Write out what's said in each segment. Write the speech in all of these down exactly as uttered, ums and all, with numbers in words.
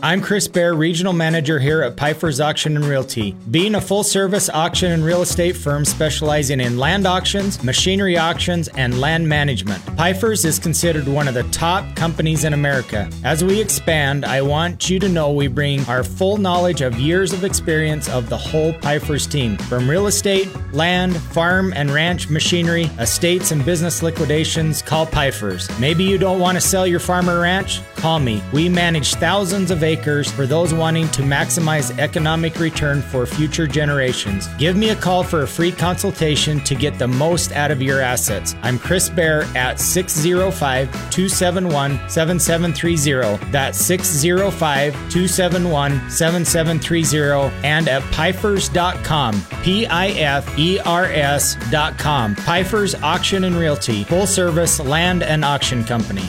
I'm Chris Bear, Regional Manager here at Pfeiffer's Auction and Realty. Being a full-service auction and real estate firm specializing in land auctions, machinery auctions, and land management, Pfeiffer's is considered one of the top companies in America. As we expand, I want you to know we bring our full knowledge of years of experience of the whole Pfeiffer's team. From real estate, land, farm and ranch machinery, estates and business liquidations, call Pfeiffer's. Maybe you don't want to sell your farm or ranch? Call me. We manage thousands of acres for those wanting to maximize economic return for future generations. Give me a call for a free consultation to get the most out of your assets. I'm Chris Bear at six oh five, two seven one, seven seven three oh. That's six oh five, two seven one, seven seven three oh and at Pfeifers dot com. P I F E R S dot com. Pfeiffer's Auction and Realty, full service land and auction company.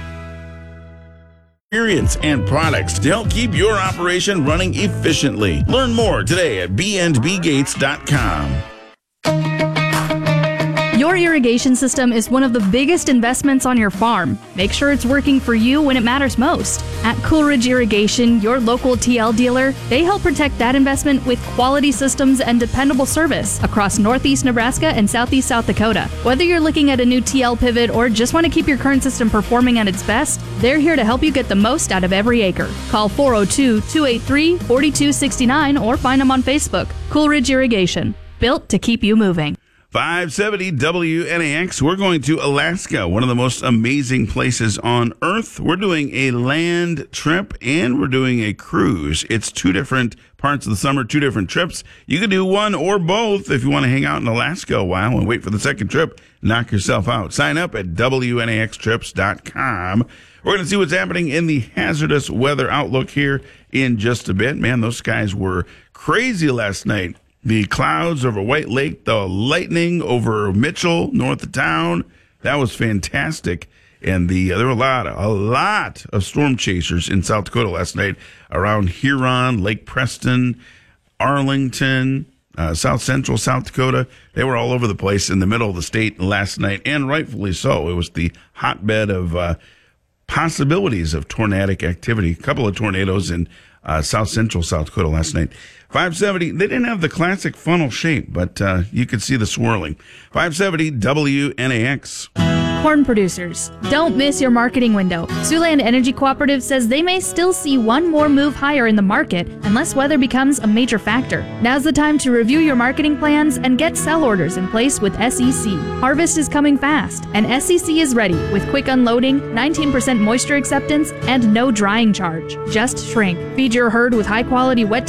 Experience and products to help keep your operation running efficiently. Learn more today at b and b gates dot com. Your irrigation system is one of the biggest investments on your farm. Make sure it's working for you when it matters most. At Coolridge Irrigation, your local T L dealer, they help protect that investment with quality systems and dependable service across northeast Nebraska and southeast South Dakota. Whether you're looking at a new T L pivot or just want to keep your current system performing at its best, they're here to help you get the most out of every acre. Call four oh two, two eight three, four two six nine or find them on Facebook. Coolridge Irrigation, built to keep you moving. five seventy W N A X. We're going to Alaska, one of the most amazing places on earth. We're doing a land trip and we're doing a cruise. It's two different parts of the summer, two different trips. You can do one or both if you want to hang out in Alaska a while and wait for the second trip. Knock yourself out. Sign up at W N A X trips dot com. We're going to see what's happening in the hazardous weather outlook here in just a bit. Man, those skies were crazy last night. The clouds over White Lake, the lightning over Mitchell, north of town. That was fantastic. And the uh, there were a lot, a lot of storm chasers in South Dakota last night around Huron, Lake Preston, Arlington, uh, South Central South Dakota. They were all over the place in the middle of the state last night, and rightfully so. It was the hotbed of uh, possibilities of tornadic activity. A couple of tornadoes in uh, South Central South Dakota last night. five seventy, they didn't have the classic funnel shape, but uh, you could see the swirling. five seventy W N A X. Corn producers, don't miss your marketing window. Siouxland Energy Cooperative says they may still see one more move higher in the market unless weather becomes a major factor. Now's the time to review your marketing plans and get sell orders in place with S E C. Harvest is coming fast, and S E C is ready with quick unloading, nineteen percent moisture acceptance, and no drying charge. Just shrink. Feed your herd with high-quality wet